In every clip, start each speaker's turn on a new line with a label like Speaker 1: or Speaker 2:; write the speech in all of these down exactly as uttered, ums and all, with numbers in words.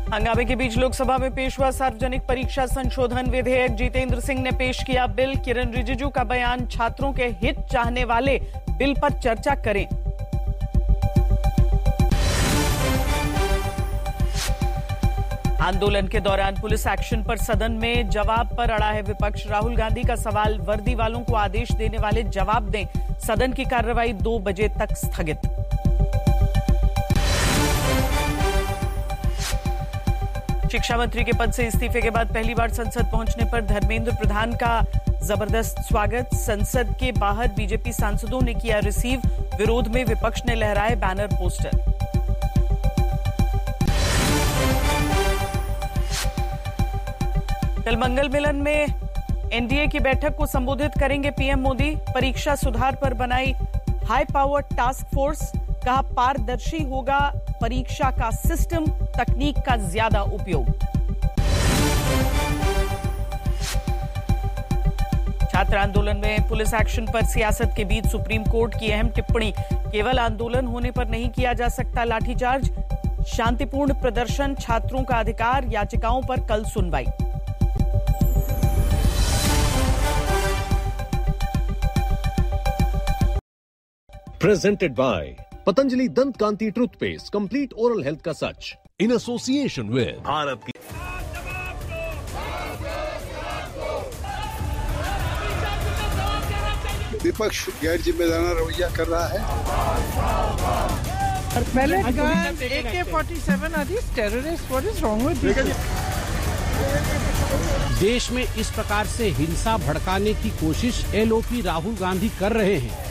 Speaker 1: हंगामे के बीच लोकसभा में पेश हुआ सार्वजनिक परीक्षा संशोधन विधेयक। जितेंद्र सिंह ने पेश किया बिल। किरण रिजिजू का बयान, छात्रों के हित चाहने वाले बिल पर चर्चा करें। आंदोलन के दौरान पुलिस एक्शन पर सदन में जवाब पर अड़ा है विपक्ष। राहुल गांधी का सवाल, वर्दी वालों को आदेश देने वाले जवाब दें। सदन की कार्रवाई दो बजे तक स्थगित। शिक्षा मंत्री के पद से इस्तीफे के बाद पहली बार संसद पहुंचने पर धर्मेंद्र प्रधान का जबरदस्त स्वागत। संसद के बाहर बीजेपी सांसदों ने किया रिसीव। विरोध में विपक्ष ने लहराए बैनर पोस्टर। कल मंगल मिलन में एनडीए की बैठक को संबोधित करेंगे पीएम मोदी। परीक्षा सुधार पर बनाई हाई पावर टास्क फोर्स। कहा, पारदर्शी होगा परीक्षा का सिस्टम, तकनीक का ज्यादा उपयोग। छात्र आंदोलन में पुलिस एक्शन पर सियासत के बीच सुप्रीम कोर्ट की अहम टिप्पणी। केवल आंदोलन होने पर नहीं किया जा सकता लाठीचार्ज। शांतिपूर्ण प्रदर्शन छात्रों का अधिकार। याचिकाओं पर कल सुनवाई।
Speaker 2: Presented by Patanjali Dant Kanti Toothpaste, complete oral health का सच, in association with
Speaker 3: भारत की
Speaker 4: विपक्ष गैर जिम्मेदाराना रवैया कर रहा है।
Speaker 5: पहले ए के सैंतालीस are these terrorists? What is wrong with this?
Speaker 6: देश में इस प्रकार से हिंसा भड़काने की कोशिश एलओपी राहुल गांधी कर रहे हैं।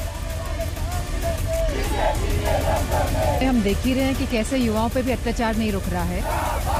Speaker 7: हम देख ही रहे हैं कि कैसे युवाओं पे भी अत्याचार नहीं रुक रहा है।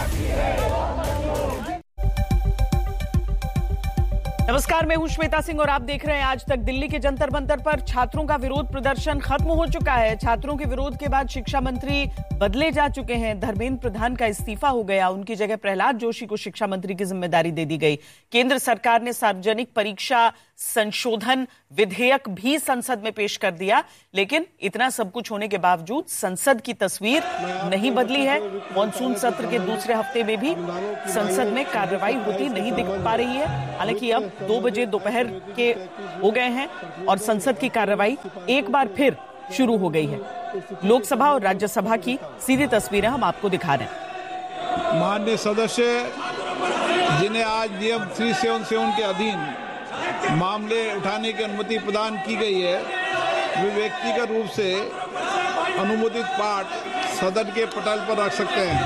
Speaker 1: नमस्कार, मैं हूं श्वेता सिंह और आप देख रहे हैं आज तक। दिल्ली के जंतर मंतर पर छात्रों का विरोध प्रदर्शन खत्म हो चुका है। छात्रों के विरोध के बाद शिक्षा मंत्री बदले जा चुके हैं। धर्मेंद्र प्रधान का इस्तीफा हो गया। उनकी जगह प्रहलाद जोशी को शिक्षा मंत्री की जिम्मेदारी दे दी गई। केंद्र सरकार ने सार्वजनिक परीक्षा संशोधन विधेयक भी संसद में पेश कर दिया, लेकिन इतना सब कुछ होने के बावजूद संसद की तस्वीर नहीं बदली है। मॉनसून सत्र के दूसरे हफ्ते में भी संसद में कार्रवाई होती नहीं दिख पा रही है। हालांकि अब दो बजे दोपहर के हो गए हैं और संसद की कार्रवाई एक बार फिर शुरू हो गई है। लोकसभा और राज्यसभा की सीधी तस्वीरें हम आपको दिखा रहे हैं।
Speaker 8: माननीय सदस्य जिन्हें आज नियम तीन सौ सतहत्तर के अधीन मामले उठाने की अनुमति प्रदान की गई है, वे व्यक्तिगत रूप से अनुमोदित पाठ सदन के पटल पर रख सकते हैं।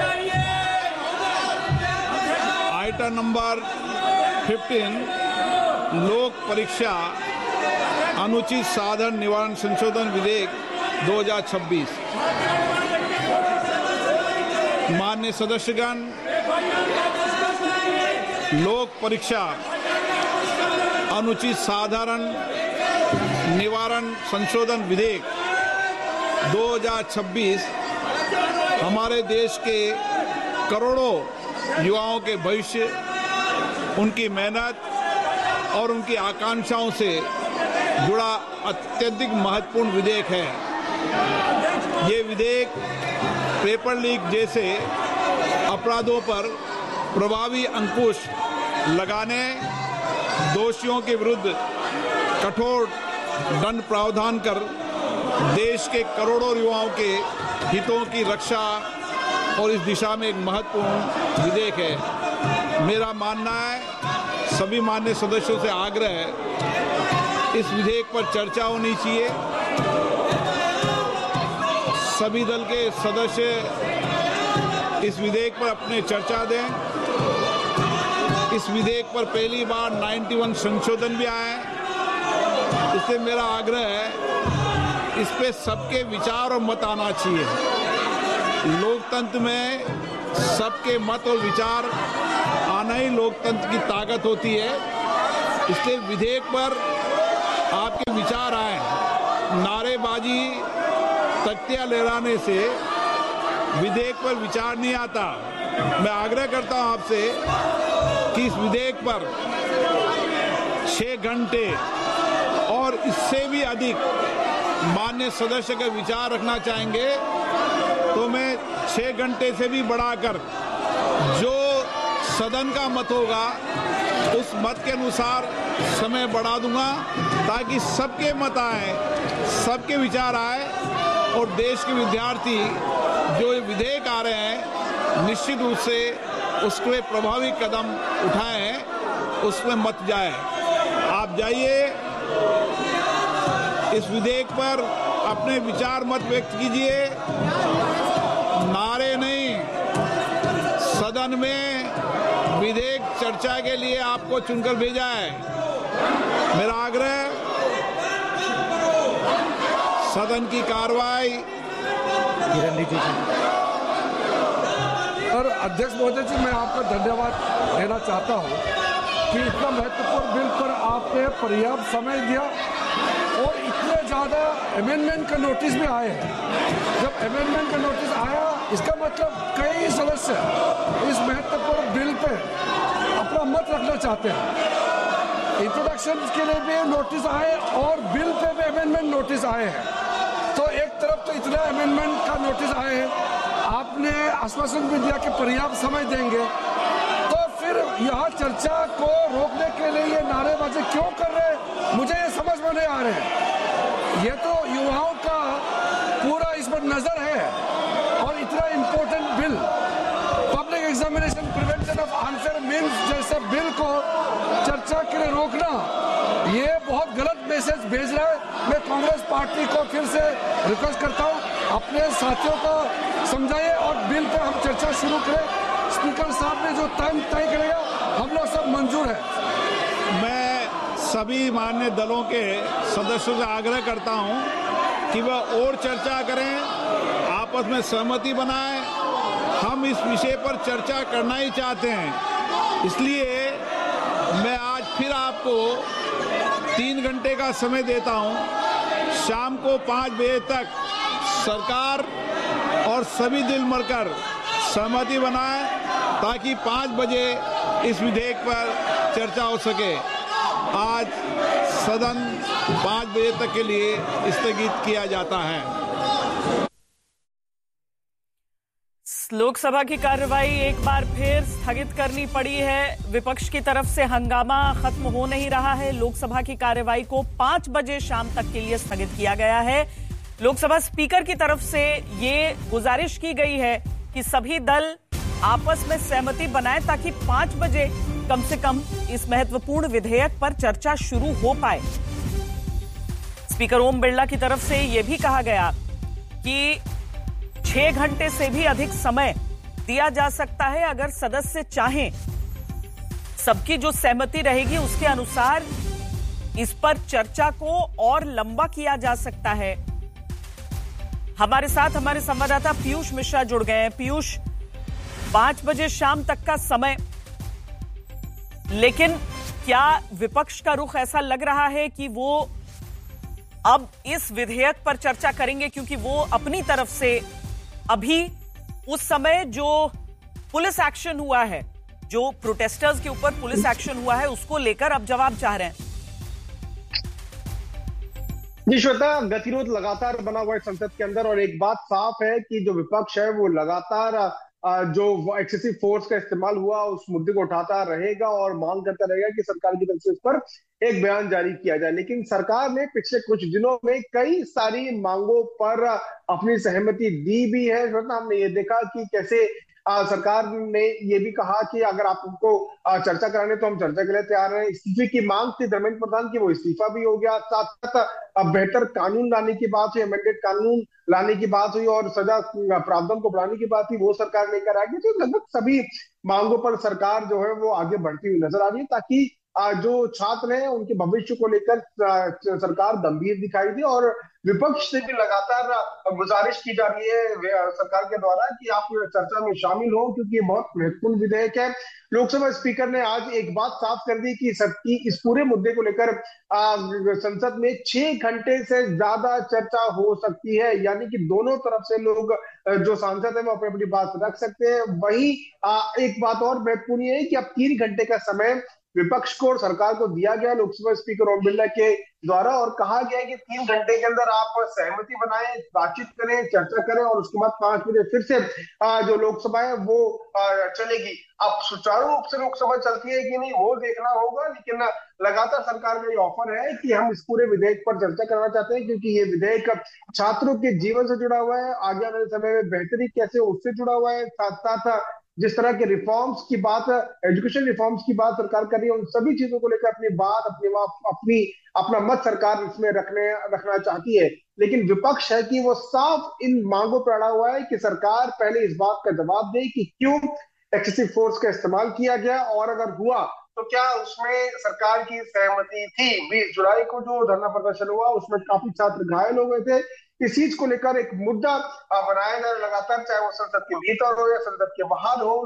Speaker 8: आइटम नंबर पंद्रह, लोक परीक्षा अनुचित साधन निवारण संशोधन विधेयक दो हज़ार छब्बीस। माननीय सदस्यगण, लोक परीक्षा अनुचित साधारण निवारण संशोधन विधेयक दो हज़ार छब्बीस हमारे देश के करोड़ों युवाओं के भविष्य, उनकी मेहनत और उनकी आकांक्षाओं से जुड़ा अत्यधिक महत्वपूर्ण विधेयक है। ये विधेयक पेपर लीक जैसे अपराधों पर प्रभावी अंकुश लगाने, दोषियों के विरुद्ध कठोर दंड प्रावधान कर देश के करोड़ों युवाओं के हितों की रक्षा और इस दिशा में एक महत्वपूर्ण विधेयक है। मेरा मानना है, सभी माननीय सदस्यों से आग्रह है, इस विधेयक पर चर्चा होनी चाहिए। सभी दल के सदस्य इस विधेयक पर अपने चर्चा दें। इस विधेयक पर पहली बार इक्यानवे संशोधन भी आए हैं। इससे मेरा आग्रह है, इस पे सबके विचार और मत आना चाहिए। लोकतंत्र में सबके मत और विचार आना ही लोकतंत्र की ताकत होती है। इसलिए विधेयक पर आपके विचार आए। नारेबाजी, तख्तियां लहराने से विधेयक पर विचार नहीं आता। मैं आग्रह करता हूं आपसे कि इस विधेयक पर छह घंटे और इससे भी अधिक माननीय सदस्य का विचार रखना चाहेंगे तो मैं छह घंटे से भी बढ़ाकर जो सदन का मत होगा उस मत के अनुसार समय बढ़ा दूंगा, ताकि सबके मत आए, सबके विचार आए और देश के विद्यार्थी जो विधेयक आ रहे हैं निश्चित रूप से उसके प्रभावी कदम उठाए हैं, उसमें मत जाए। आप जाइए, इस विधेयक पर अपने विचार मत व्यक्त कीजिए, नारे नहीं, सदन में विधेयक चर्चा के लिए आपको चुनकर भेजा है। मेरा आग्रह, सदन की कार्रवाई
Speaker 3: और अध्यक्ष महोदय जी, मैं आपका धन्यवाद देना चाहता हूं कि इतना महत्वपूर्ण बिल पर आपने पर्याप्त समय दिया और इतने ज़्यादा अमेंडमेंट का नोटिस भी आए हैं। जब अमेंडमेंट का नोटिस आया, इसका मतलब कई सदस्य इस महत्वपूर्ण बिल पे अपना मत रखना चाहते हैं। इंट्रोडक्शन के लिए भी नोटिस आए और बिल पे भी अमेंडमेंट नोटिस आए हैं। तो एक तरफ तो इतना अमेंडमेंट का नोटिस आए हैं, आपने आश्वासन भी दिया कि पर्याप्त समय देंगे, तो फिर यहाँ चर्चा को रोकने के लिए ये नारेबाजी क्यों कर रहे हैं, मुझे ये समझ में नहीं आ रहे हैं। ये तो युवाओं का पूरा इस पर नजर है और इतना important bill, public examination prevention of unfair means जैसे बिल को चर्चा के लिए रोकना, ये बहुत गलत मैसेज भेज रहा है। मैं कांग्रेस पार्टी को फिर से रिक्वेस्ट करता हूँ, अपने साथियों को समझाइए और बिल पर हम चर्चा शुरू करें। स्पीकर साहब ने जो टाइम तय करेगा, हम लोग सब मंजूर है।
Speaker 8: मैं सभी मान्य दलों के सदस्यों से आग्रह करता हूं कि वह और चर्चा करें, आपस में सहमति बनाएं। हम इस विषय पर चर्चा करना ही चाहते हैं, इसलिए मैं आज फिर आपको तीन घंटे का समय देता हूं। शाम को पाँच बजे तक सरकार और सभी दिल मरकर सहमति बनाएं, ताकि पाँच बजे इस विधेयक पर चर्चा हो सके। आज सदन पाँच बजे तक के लिए स्थगित किया जाता है।
Speaker 1: लोकसभा की कार्रवाई एक बार फिर स्थगित करनी पड़ी है। विपक्ष की तरफ से हंगामा खत्म हो नहीं रहा है। लोकसभा की कार्रवाई को पांच बजे शाम तक के लिए स्थगित किया गया है। लोकसभा स्पीकर की तरफ से ये गुजारिश की गई है कि सभी दल आपस में सहमति बनाएं, ताकि पांच बजे कम से कम इस महत्वपूर्ण विधेयक पर चर्चा शुरू हो पाए। स्पीकर ओम बिरला की तरफ से यह भी कहा गया कि छह घंटे से भी अधिक समय दिया जा सकता है, अगर सदस्य चाहें। सबकी जो सहमति रहेगी उसके अनुसार इस पर चर्चा को और लंबा किया जा सकता है। हमारे साथ हमारे संवाददाता पीयूष मिश्रा जुड़ गए हैं। पीयूष, पांच बजे शाम तक का समय, लेकिन क्या विपक्ष का रुख ऐसा लग रहा है कि वो अब इस विधेयक पर चर्चा करेंगे, क्योंकि वो अपनी तरफ से अभी उस समय जो पुलिस एक्शन हुआ है, जो प्रोटेस्टर्स के ऊपर पुलिस एक्शन हुआ है, उसको लेकर अब जवाब चाह रहे हैं?
Speaker 9: जी श्वेता, गतिरोध लगातार बना हुआ है संसद के अंदर और एक बात साफ है कि जो विपक्ष है वो लगातार जो एक्सेसिव फोर्स का इस्तेमाल हुआ उस मुद्दे को उठाता रहेगा और मांग करता रहेगा कि सरकार की तरफ से इस पर एक बयान जारी किया जाए। लेकिन सरकार ने पिछले कुछ दिनों में कई सारी मांगों पर अपनी सहमति दी भी है। हमने ये देखा कि कैसे आ, सरकार ने ये भी कहा कि अगर आपको चर्चा कराने तो हम चर्चा के लिए तैयार हैं। इस्तीफे की मांग थी धर्मेंद्र प्रधान की, वो इस्तीफा भी हो गया। साथ साथ बेहतर कानून लाने की बात हुई, अमेंडेड कानून लाने की बात हुई और सजा प्रावधान को बढ़ाने की बात थी, वो सरकार लेकर आ गई। तो लगभग सभी मांगों पर सरकार जो है वो आगे बढ़ती हुई नजर आ रही है, ताकि जो छात्र हैं उनके भविष्य को लेकर सरकार गंभीर दिखाई दे। और विपक्ष से भी लगातार गुजारिश की जा रही है सरकार के द्वारा कि आप चर्चा में शामिल हो, क्योंकि ये बहुत महत्वपूर्ण विधेयक है। लोकसभा स्पीकर ने आज एक बात साफ कर दी कि सबकी इस पूरे मुद्दे को लेकर संसद में छह घंटे से ज्यादा चर्चा हो सकती है, यानी कि दोनों तरफ से लोग जो सांसद है वो अपनी अपनी बात रख सकते हैं। वही एक बात और महत्वपूर्ण है कि अब तीन घंटे का समय विपक्ष को और सरकार को दिया गया लोकसभा स्पीकर ओम बिरला के द्वारा, और कहा गया कि तीन घंटे के अंदर आप सहमति बनाएं, बातचीत करें, चर्चा करें और उसके बाद पांच बजे फिर से जो लोकसभा है वो चलेगी। अब सुचारू रूप से लोकसभा चलती है कि नहीं वो देखना होगा, लेकिन लगातार सरकार का ये ऑफर है कि हम इस पूरे विधेयक पर चर्चा करना चाहते हैं, क्योंकि ये विधेयक छात्रों के जीवन से जुड़ा हुआ है, आगे आने वाले समय में बेहतरी कैसे उससे जुड़ा हुआ है, साथ साथ जिस तरह के रिफॉर्म्स की बात, एजुकेशन रिफॉर्म्स की बात सरकार कर रही है, उन सभी चीजों को लेकर अपनी बात, अपनी अपनी अपना मत सरकार इसमें रखने रखना चाहती है। लेकिन विपक्ष है कि वो साफ इन मांगों पर अड़ा हुआ है कि सरकार पहले इस बात का जवाब दे कि क्यों एक्सेसिव फोर्स का इस्तेमाल किया गया, और अगर हुआ तो क्या उसमें सरकार की सहमति थी। बीस जुलाई को जो धरना प्रदर्शन हुआ उसमें काफी छात्र घायल हो गए थे। इस चीज को लेकर एक मुद्दा बनाया जा रहा लगातार, चाहे वो संसद के भीतर हो या संसद के बाहर हो।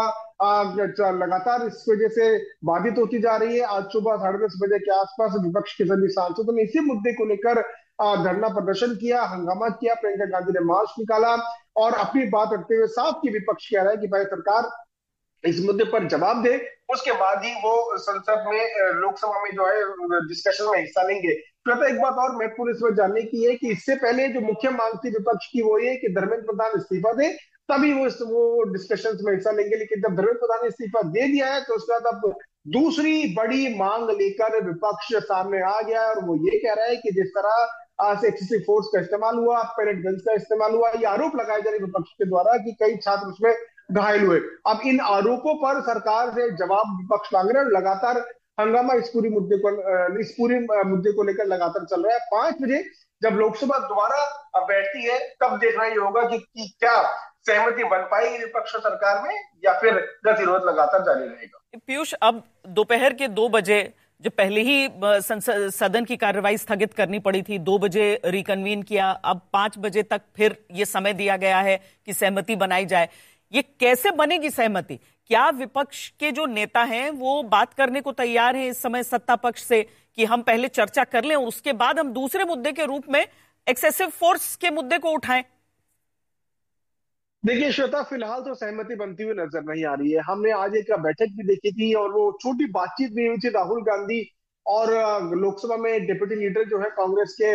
Speaker 9: लोकसभा लगातार इस वजह से बाधित होती जा रही है। आज सुबह साढ़े दस बजे के आसपास विपक्ष के सभी सांसदों ने इसी मुद्दे को लेकर धरना प्रदर्शन किया, हंगामा किया। प्रियंका गांधी ने मार्च निकाला और अपनी बात रखते हुए साफ की विपक्ष कह रहा है कि भाई सरकार इस मुद्दे पर जवाब दे, उसके बाद ही वो संसद में लोकसभा में जो है डिस्कशन में हिस्सा लेंगे। तो एक बात और महत्वपूर्ण इसमें जानने की है कि इससे पहले जो मुख्य मांग थी विपक्ष की वो ये कि धर्मेंद्र प्रधान इस्तीफा दे, तभी वो वो डिस्कशन में हिस्सा लेंगे। लेकिन जब धर्मेंद्र प्रधान ने इस्तीफा दे दिया है तो उसके बाद अब दूसरी बड़ी मांग लेकर विपक्ष सामने आ गया है, और वो ये कह रहा है कि जिस तरह से एक्सेसिव फोर्स का इस्तेमाल हुआ, पैलेट गन्स का इस्तेमाल हुआ, ये आरोप लगाए जा रहे विपक्ष के द्वारा कि कई छात्र उसमें घायल हुए। अब इन आरोपों पर सरकार से जवाब विपक्ष मांग रहे हैं। लगातार हंगामा इस पूरी मुद्दे को इस पूरी मुद्दे को लेकर लगातार चल रहा है। पांच बजे जब लोकसभा दोबारा बैठती है तब देखना ये होगा कि, कि क्या सहमति बन पाएगी विपक्ष सरकार में या फिर गतिरोध लगातार जारी रहेगा।
Speaker 1: पीयूष, अब दोपहर के दो बजे जब पहले ही संसद सदन की कार्रवाई स्थगित करनी पड़ी थी, दो बजे रिकन्वीन किया, अब पांच बजे तक फिर ये समय दिया गया है कि सहमति बनाई जाए। ये कैसे बनेगी सहमति? क्या विपक्ष के जो नेता हैं वो बात करने को तैयार हैं इस समय सत्ता पक्ष से कि हम पहले चर्चा कर लें और उसके बाद हम दूसरे मुद्दे के रूप में एक्सेसिव फोर्स के मुद्दे को उठाएं?
Speaker 9: देखिए श्वेता, फिलहाल तो सहमति बनती हुई नजर नहीं आ रही है। हमने आज एक बैठक भी देखी थी और वो छोटी बातचीत भी हुई थी राहुल गांधी और लोकसभा में डिप्टी लीडर जो है कांग्रेस के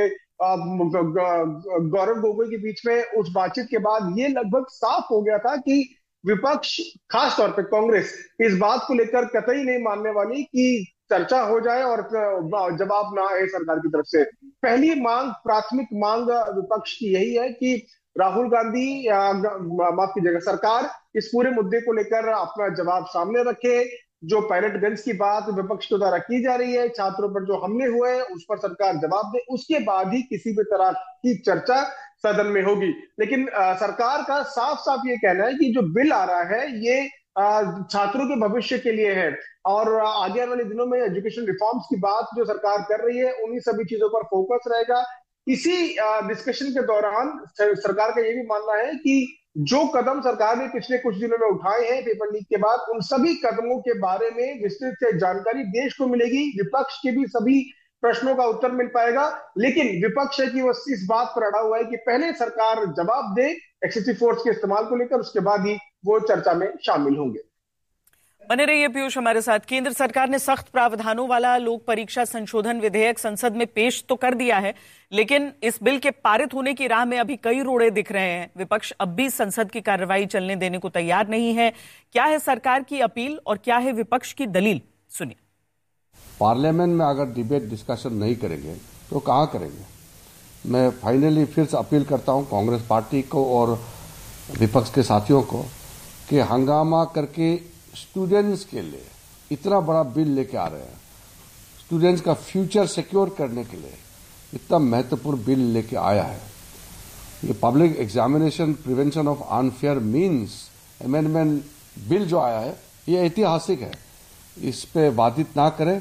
Speaker 9: गौरव गोगोई के बीच में। उस बातचीत के बाद ये लगभग साफ हो गया था कि विपक्ष, खास तौर पे कांग्रेस, इस बात को लेकर कतई नहीं मानने वाली कि चर्चा हो जाए और जवाब ना आए सरकार की तरफ से। पहली मांग, प्राथमिक मांग विपक्ष की यही है कि राहुल गांधी, माफ कीजिएगा, सरकार इस पूरे मुद्दे को लेकर अपना जवाब सामने रखे। जो पैलेट गन्स की बात विपक्ष के द्वारा की जा रही है, छात्रों पर जो हमले हुए हैं उस पर सरकार जवाब दे, उसके बाद ही किसी भी तरह की चर्चा सदन में होगी। लेकिन आ, सरकार का साफ साफ ये कहना है कि जो बिल आ रहा है ये आ, छात्रों के भविष्य के लिए है और आगे आने वाले दिनों में एजुकेशन रिफॉर्म्स की बात जो सरकार कर रही है उन्हीं सभी चीजों पर फोकस रहेगा। इसी डिस्कशन के दौरान सरकार का ये भी मानना है कि जो कदम सरकार ने पिछले कुछ दिनों में उठाए हैं पेपर लीक के बाद, उन सभी कदमों के बारे में विस्तृत से जानकारी देश को मिलेगी। विपक्ष के भी सभी प्रश्नों का उत्तर मिल पाएगा। लेकिन विपक्ष है कि वो इस बात पर अड़ा हुआ है कि पहले सरकार जवाब दे एक्सेसिव फोर्स के इस्तेमाल को लेकर, उसके बाद ही वो चर्चा में शामिल होंगे।
Speaker 1: बने रहिए पीयूष हमारे साथ। केंद्र सरकार ने सख्त प्रावधानों वाला लोक परीक्षा संशोधन विधेयक संसद में पेश तो कर दिया है, लेकिन इस बिल के पारित होने की राह में अभी कई रोड़े दिख रहे हैं। विपक्ष अब भी संसद की कार्रवाई चलने देने को तैयार नहीं है। क्या है सरकार की अपील और क्या है विपक्ष की दलील? सुनिए।
Speaker 10: पार्लियामेंट में अगर डिबेट डिस्कशन नहीं करेंगे तो कहाँ करेंगे? मैं फाइनली फिर से अपील करता हूँ कांग्रेस पार्टी को और विपक्ष के साथियों को कि हंगामा करके स्टूडेंट्स के लिए इतना बड़ा बिल लेके आ रहे हैं, स्टूडेंट्स का फ्यूचर सिक्योर करने के लिए इतना महत्वपूर्ण बिल लेके आया है। ये public examination prevention of unfair means amendment bill जो आया है ये ऐतिहासिक है। इस पे बाधित ना करें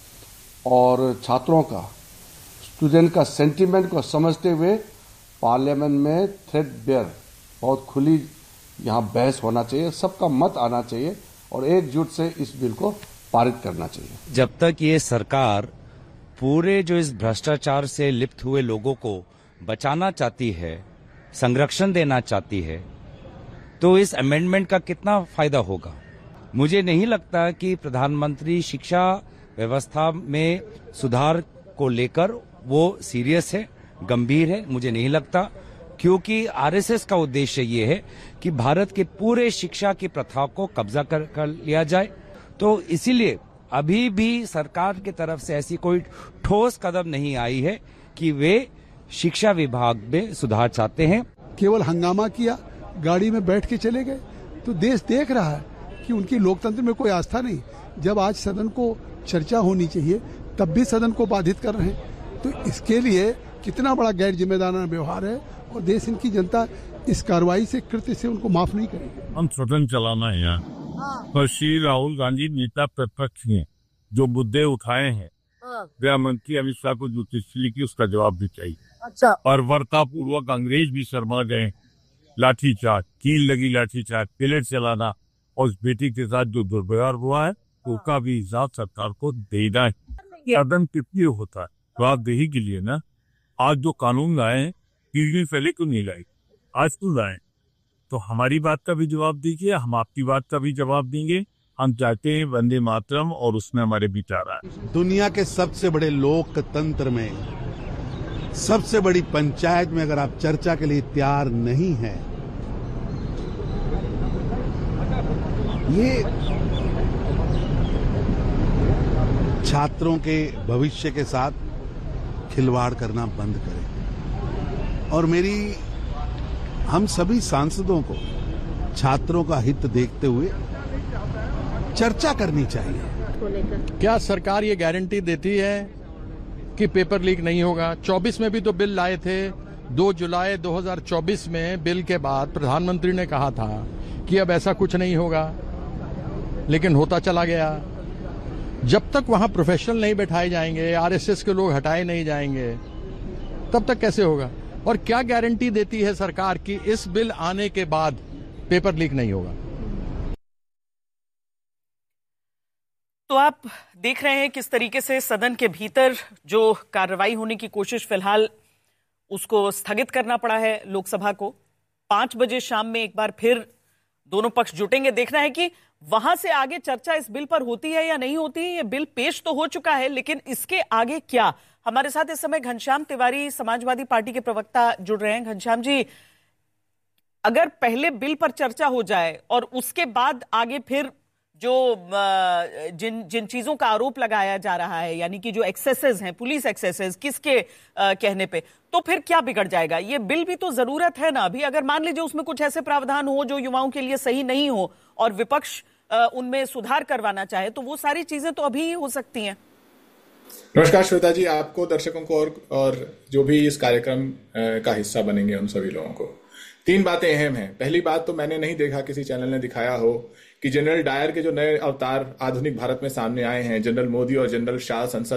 Speaker 10: और छात्रों का, स्टूडेंट का सेंटीमेंट को समझते हुए पार्लियामेंट में थ्रेडबेयर बहुत खुली यहाँ बहस होना चाहिए, सबका मत आना चाहिए और एकजुट से इस बिल को पारित करना चाहिए।
Speaker 11: जब तक ये सरकार पूरे जो इस भ्रष्टाचार से लिप्त हुए लोगों को बचाना चाहती है, संरक्षण देना चाहती है, तो इस अमेंडमेंट का कितना फायदा होगा? मुझे नहीं लगता कि प्रधानमंत्री शिक्षा व्यवस्था में सुधार को लेकर वो सीरियस है, गंभीर है। मुझे नहीं लगता, क्योंकि आरएसएस का उद्देश्य ये है कि भारत के पूरे शिक्षा की प्रथा को कब्जा कर, कर लिया जाए। तो इसीलिए अभी भी सरकार की तरफ से ऐसी कोई ठोस कदम नहीं आई है कि वे शिक्षा विभाग में सुधार चाहते हैं।
Speaker 12: केवल हंगामा किया, गाड़ी में बैठ के चले गए, तो देश देख रहा है कि उनकी लोकतंत्र में कोई आस्था नहीं। जब आज सदन को चर्चा होनी चाहिए तब भी सदन को बाधित कर रहे हैं, तो इसके लिए कितना बड़ा गैर जिम्मेदाराना व्यवहार है और देश इनकी जनता इस कार्रवाई से, कृत्य से उनको माफ नहीं करेगी।
Speaker 13: हम सदन चलाना है यहाँ, पर श्री राहुल गांधी नेता प्रतिपक्ष ने जो मुद्दे उठाए हैं, गृह मंत्री अमित शाह को जो चिट्ठी लिखी उसका जवाब भी चाहिए।
Speaker 14: अच्छा।
Speaker 13: और वर्तापूर्वक अंग्रेज भी शर्मा गए, लाठीचार्ज, कील लगी लाठीचार्ज, पिलेट चलाना और उस बेटी के साथ जो दुर्व्यवहार हुआ है तो उसका भी हिसाब सरकार को देना है। कदम कितनी होता है जवाबदेही के लिए ना। आज जो कानून लाए हैं तीस दिन पहले क्यों नहीं लाए, आज क्यों लाए? तो हमारी बात का भी जवाब दीजिए, हम आपकी बात का भी जवाब देंगे। हम चाहते हैं वंदे मातरम और उसमें हमारे विचार आए।
Speaker 15: दुनिया के सबसे बड़े लोकतंत्र में, सबसे बड़ी पंचायत में अगर आप चर्चा के लिए तैयार नहीं हैं, ये छात्रों के भविष्य के साथ खिलवाड़ करना बंद करें। और मेरी हम सभी सांसदों को छात्रों का हित देखते हुए चर्चा करनी चाहिए।
Speaker 16: क्या सरकार ये गारंटी देती है कि पेपर लीक नहीं होगा? चौबीस में भी तो बिल लाए थे। दो जुलाई दो हज़ार चौबीस में बिल के बाद प्रधानमंत्री ने कहा था कि अब ऐसा कुछ नहीं होगा, लेकिन होता चला गया। जब तक वहां प्रोफेशनल नहीं बैठाए जाएंगे, आरएसएस के लोग हटाए नहीं जाएंगे, तब तक कैसे होगा? और क्या गारंटी देती है सरकार कि इस बिल आने के बाद पेपर लीक नहीं होगा?
Speaker 1: तो आप देख रहे हैं किस तरीके से सदन के भीतर जो कार्रवाई होने की कोशिश फिलहाल उसको स्थगित करना पड़ा है लोकसभा को। पांच बजे शाम में एक बार फिर दोनों पक्ष जुटेंगे। देखना है कि वहां से आगे चर्चा इस बिल पर होती है या नहीं होती है। ये बिल पेश तो हो चुका है, लेकिन इसके आगे क्या? हमारे साथ इस समय घनश्याम तिवारी समाजवादी पार्टी के प्रवक्ता जुड़ रहे हैं। घनश्याम जी, अगर पहले बिल पर चर्चा हो जाए और उसके बाद आगे फिर जो जिन जिन चीजों का आरोप लगाया जा रहा है, यानी कि जो एक्सेसेस हैं, पुलिस एक्सेसेस, किसके आ, कहने पे, तो फिर क्या बिगड़ जाएगा? ये बिल भी तो जरूरत है ना अभी। अगर मान लीजिए उसमें कुछ ऐसे प्रावधान हो जो युवाओं के लिए सही नहीं हो और विपक्ष उनमें सुधार करवाना चाहे, तो वो सारी चीजें तो अभी ही हो सकती हैं।
Speaker 17: नमस्कार श्वेता जी, आपको, दर्शकों को और, और जो भी इस कार्यक्रम का हिस्सा बनेंगे उन सभी लोगों को तीन बातें अहम हैं। पहली बात तो मैंने नहीं देखा किसी चैनल ने दिखाया हो कि जनरल डायर के जो नए अवतार आधुनिक भारत में सामने आए हैं, जनरल मोदी और जनरल शाह संसद